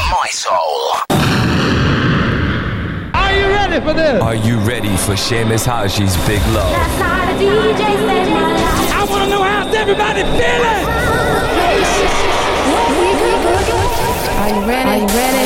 My Soul. Are you ready for this? Are you ready for Seamus Haji's Big Love? I want to know how's everybody feeling?